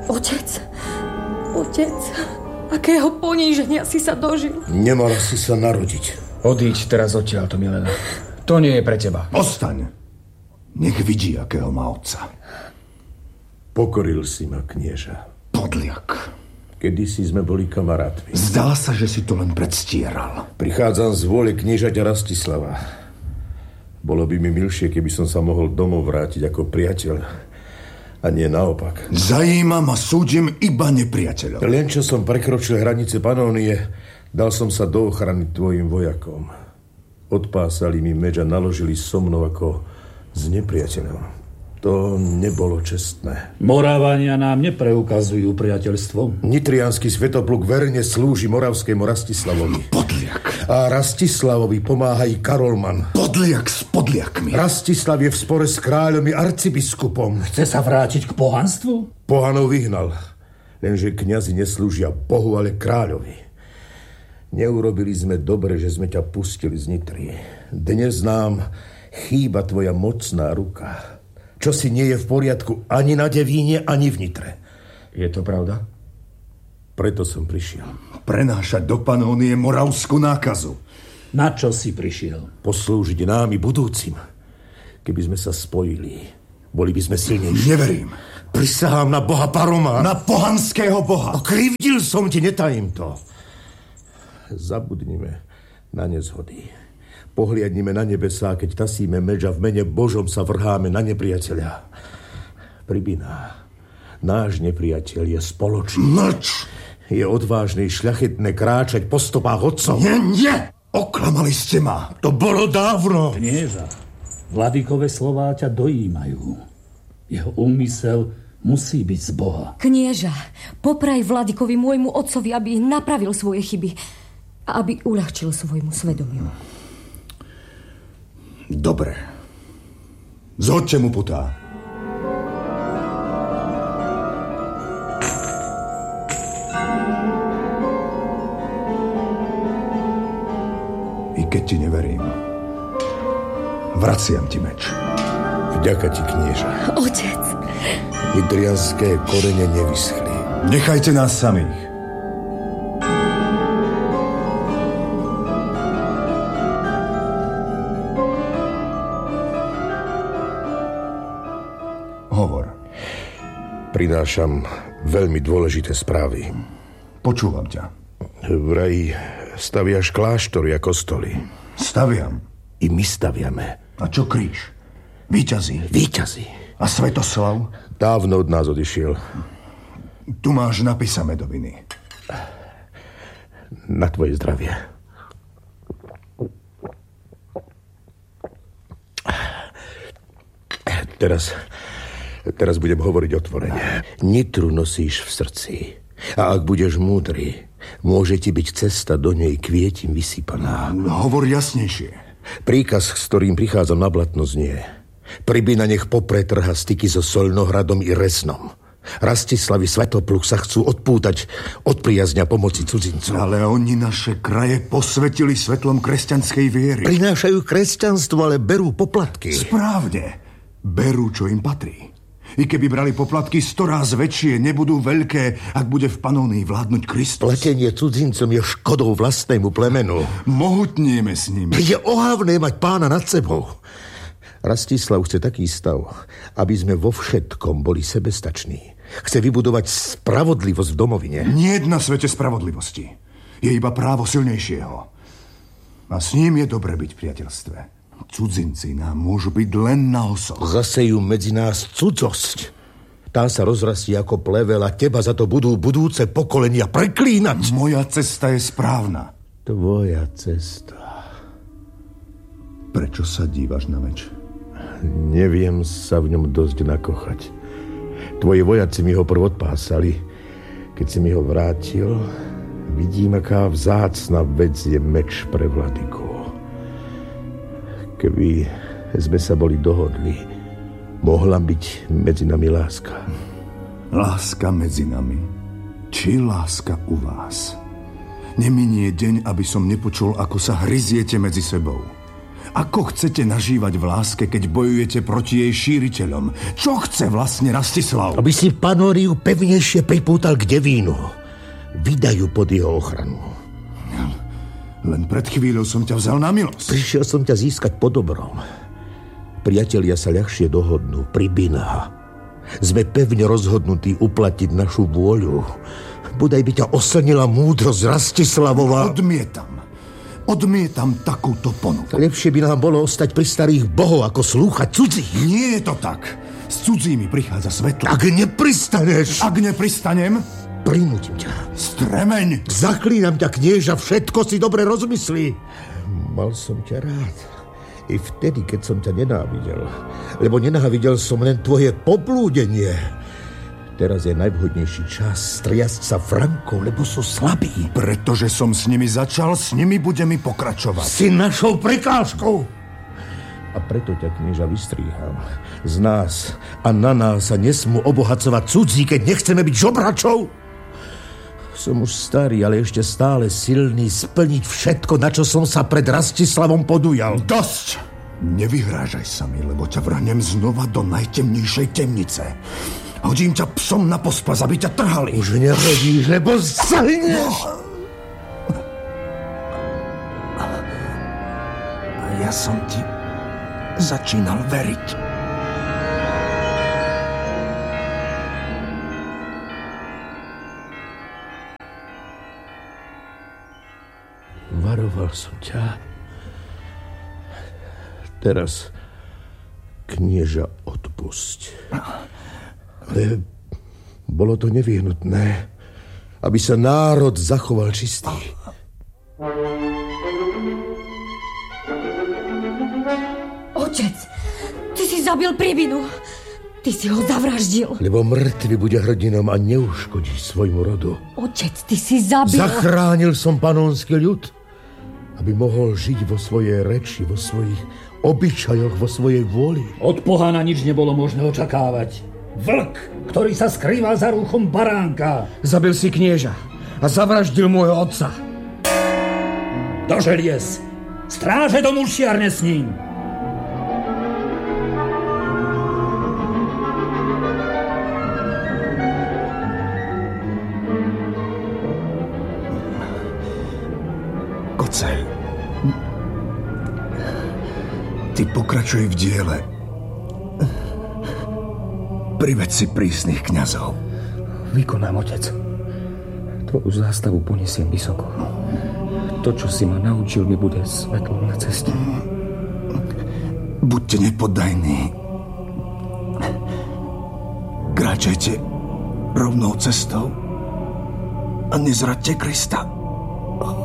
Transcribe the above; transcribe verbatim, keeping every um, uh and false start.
Otec, otec, akého poníženia si sa dožil. Nemala si sa narodiť. Odíď teraz odtiaľto, Milena. To nie je pre teba. Ostaň. Nech vidí, akého má otca. Pokoril si ma, knieža. Podliak. Kedysi sme boli kamarátmi. Zdá sa, že si to len predstieral. Prichádzam z vôle kniežaťa Rastislava. Bolo by mi milšie, keby som sa mohol domov vrátiť ako priateľ. A nie naopak. Zajíma ma, súdim iba nepriateľov. Len čo som prekročil hranice Panónie, dal som sa do ochrany tvojim vojakom. Odpásali mi meč a naložili so mnou ako s nepriateľom. To nebolo čestné. Moravania nám nepreukazujú priateľstvo. Nitriansky svetopluk verne slúži moravskému Rastislavovi. Podliak. A Rastislavovi pomáha i Karolman. Podliak s podliakmi. Rastislav je v spore s kráľom i arcibiskupom. Chce sa vrátiť k pohanstvu? Pohanov vyhnal. Lenže kňazi neslúžia Bohu, ale kráľovi. Neurobili sme dobre, že sme ťa pustili z Nitry. Dnes nám chýba tvoja mocná ruka. Čo si nie je v poriadku ani na Devíne, ani v Nitre. Je to pravda? Preto som prišiel. Prenášať do Panónie moravskú nákazu. Na čo si prišiel? Poslúžiť nám i budúcim. Keby sme sa spojili, boli by sme silnejší. Neverím. Prisahám na boha Paroma. Na pohanského boha. Krivdil som ti, netajím to. Zabudnime na nezhody. Pohliadnime na nebesá, keď tasíme meč a v mene Božom sa vrháme na nepriateľa. Pribina, náš nepriateľ je spoločný. Mlč! Je odvážny, šľachetné kráčať po stopách otcov. Nie, nie! Oklamali ste ma. To bolo dávno. Knieža, Vladikové slová ťa dojímajú. Jeho úmysel musí byť z Boha. Knieža, popraj Vladikovi môjmu otcovi, aby napravil svoje chyby a aby uľahčil svojmu svedomiu. Dobre. Zhoďte mu putá. I keď ti neverím, vraciam ti meč. Vďaka ti, knieža. Otec. Nitrianské korene nevyschli. Nechajte nás samých. Hovor. Prinášam veľmi dôležité správy. Počúvam ťa. Vraj staviaš kláštory a kostoly. Staviam. I my staviame. A čo kríž? Víťazí. Víťazí. A Svetoslav? Dávno od nás odišiel. Tu máš napis medoviny. Na tvoje zdravie. Teraz... Teraz budem hovoriť otvorene. Nitru nosíš v srdci. A ak budeš múdry, môže ti byť cesta do nej kvietim vysypaná. No, hovor jasnejšie. Príkaz, s ktorým prichádzam na Blatno, znie: Pribina nech popretrha styky so Solnohradom i Reznom. Rastislavi Svetopluk sa chcú odpútať od priazňa pomoci cudzincov. Ale oni naše kraje posvetili svetlom kresťanskej viery. Prinášajú kresťanstvo, ale berú poplatky. Správne. Berú, čo im patrí. I keby brali poplatky storaz väčšie, nebudú veľké, ak bude v Panónii vládnuť Kristus. Pletenie cudzincom je škodou vlastnému plemenu. Mohutnieme s nimi. Je ohavné mať pána nad sebou. Rastislav chce taký stav, aby sme vo všetkom boli sebestační. Chce vybudovať spravodlivosť v domovine. Nie na svete spravodlivosti. Je iba právo silnejšieho. A s ním je dobre byť v priateľstve. Cudzinci nám môžu byť len na osoch. Zasejú medzi nás cudzosť. Tá sa rozrastie ako plevel a teba za to budú budúce pokolenia preklínať. Moja cesta je správna. Tvoja cesta. Prečo sa dívaš na meč? Neviem sa v ňom dosť nakochať. Tvoji vojaci mi ho prv odpásali. Keď si mi ho vrátil, vidím, aká vzácna vec je meč pre Vladiku. Keby sme sa boli dohodli, mohla byť medzi nami láska. Láska medzi nami? Či láska u vás? Neminie deň, aby som nepočul, ako sa hryziete medzi sebou. Ako chcete nažívať v láske, keď bojujete proti jej šíriteľom? Čo chce vlastne Rastislav? Aby si Panóriu pevnejšie pripútal k Devínu. Vydajú pod jeho ochranu. Len pred chvíľou som ťa vzal na milosť. Prišiel som ťa získať po dobrom. Priatelia sa ľahšie dohodnú pri Binaha. Sme pevne rozhodnutí uplatiť našu vôľu. Bodaj by ťa oslnila múdrosť Rastislavova. Odmietam. Odmietam takúto ponuku. Lepšie by nám bolo ostať pri starých bohov, ako slúchať cudzích. Nie je to tak. S cudzími prichádza svetlo. Ak nepristaneš... Ak nepristanem... Prinútim ťa. Stremeň. Zaklínam ťa, knieža, všetko si dobre rozmyslí. Mal som ťa rád. I vtedy, keď som ťa nenávidel. Lebo nenávidel som len tvoje poblúdenie. Teraz je najvhodnejší čas striasť sa Frankov, lebo sú slabí. Pretože som s nimi začal, s nimi budeme pokračovať. Si našou prekážkou. A preto ťa, knieža, vystríham. Z nás a na nás sa nesmú obohacovať cudzí, keď nechceme byť žobračov. Som už starý, ale ešte stále silný splniť všetko, na čo som sa pred Rastislavom podujal. Dosť! Nevyhrážaj sa mi, lebo ťa vrhnem znova do najtemnejšej temnice. Hodím ťa psom na pospas, aby ťa trhali. Už nehodíš, lebo zahyneš. A ja som ti začínal veriť. Varoval som ťa. Teraz, knieža, odpusť. Ale bolo to nevyhnutné, aby sa národ zachoval čistý. Otec, ty si zabil Pribinu. Ty si ho zavraždil. Lebo mŕtvy bude hrdinom a neuškodí svojmu rodu. Otec, ty si zabil... Zachránil som panónsky ľud, aby mohol žiť vo svojej reči, vo svojich obyčajoch, vo svojej vôli. Od pohana nič nebolo možné očakávať. Vlk, ktorý sa skrýva za rúchom baránka. Zabil si knieža a zavraždil môjho otca. Do želiez. Stráže do mušiarne s ním. Kocej, ty pokračuj v diele. Priveď si prísnych kňazov. Vykonám, otec. Tvoju zástavu ponesiem vysoko. To, čo si ma naučil, mi bude svetlom na ceste. Buďte nepoddajní. Kráčajte rovnou cestou a nezraďte Krista.